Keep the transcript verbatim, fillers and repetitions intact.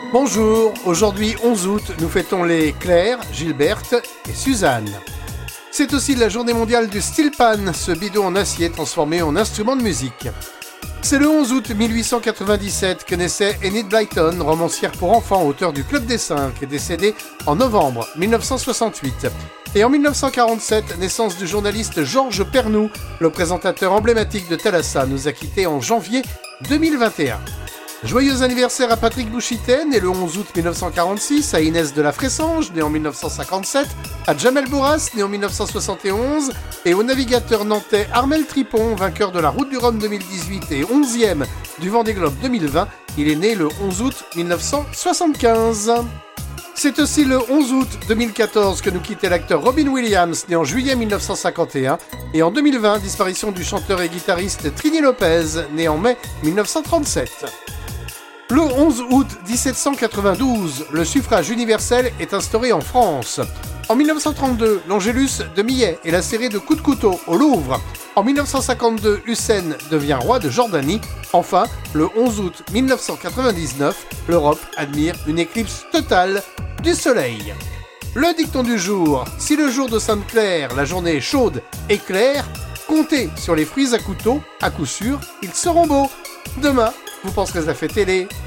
Bonjour, aujourd'hui onze août, nous fêtons les Claire, Gilberte et Suzanne. C'est aussi la journée mondiale du steel pan, ce bidon en acier transformé en instrument de musique. C'est le onze août mille huit cent quatre-vingt-dix-sept que naissait Enid Blyton, romancière pour enfants, auteure du Club des Cinq, décédée en novembre mille neuf cent soixante-huit. Et en mille neuf cent quarante-sept, naissance du journaliste Georges Pernou, le présentateur emblématique de Thalassa, nous a quittés en janvier deux mille vingt et un. Joyeux anniversaire à Patrick Bouchité, né le onze août mille neuf cent quarante-six, à Inès de la Fressange, né en mille neuf cent cinquante-sept, à Jamel Bourras, né en mille neuf cent soixante et onze, et au navigateur nantais Armel Tripon, vainqueur de la Route du Rhum deux mille dix-huit et onzième du Vendée Globe deux mille vingt. Il est né le onze août mille neuf cent soixante-quinze. C'est aussi le onze août deux mille quatorze que nous quittait l'acteur Robin Williams, né en juillet mille neuf cent cinquante et un, et en deux mille vingt, disparition du chanteur et guitariste Trini Lopez, né en mai mille neuf cent trente-sept. Le onze août dix-sept cent quatre-vingt-douze, le suffrage universel est instauré en France. En mille neuf cent trente-deux, l'Angélus de Millet est lacéré de coups de couteau au Louvre. En mille neuf cent cinquante-deux, Hussein devient roi de Jordanie. Enfin, le onze août mille neuf cent quatre-vingt-dix-neuf, l'Europe admire une éclipse totale du soleil. Le dicton du jour: si le jour de Sainte-Claire, la journée est chaude et claire, comptez sur les fruits à couteau, à coup sûr, ils seront beaux. Demain, vous penserez à la fête télé.